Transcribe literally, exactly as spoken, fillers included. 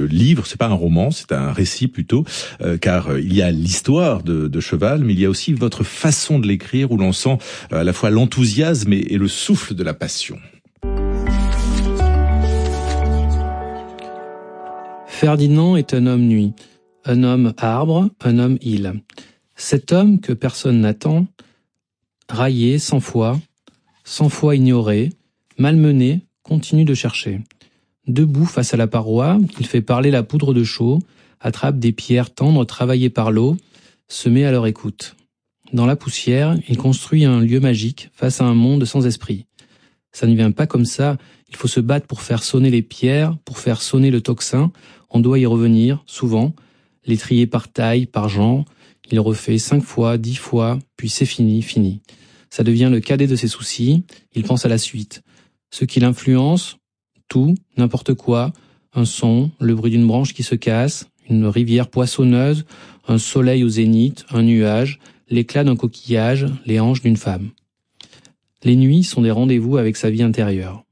livre, c'est pas un roman, c'est un récit plutôt, euh, car il y a l'histoire de, de Cheval, mais il y a aussi votre façon de l'écrire où l'on sent à la fois l'enthousiasme et, et le souffle de la passion. Ferdinand est un homme nuit, un homme arbre, un homme île. Cet homme que personne n'attend, raillé cent fois, cent fois ignoré, malmené, continue de chercher. Debout face à la paroi, il fait parler la poudre de chaux, attrape des pierres tendres travaillées par l'eau, se met à leur écoute. Dans la poussière, il construit un lieu magique face à un monde sans esprit. Ça ne vient pas comme ça, il faut se battre pour faire sonner les pierres, pour faire sonner le tocsin, on doit y revenir, souvent, les trier par taille, par genre, il refait cinq fois, dix fois, puis c'est fini, fini. Ça devient le cadet de ses soucis, il pense à la suite. Ce qui l'influence, tout, n'importe quoi, un son, le bruit d'une branche qui se casse, une rivière poissonneuse, un soleil au zénith, un nuage, l'éclat d'un coquillage, les hanches d'une femme. Les nuits sont des rendez-vous avec sa vie intérieure.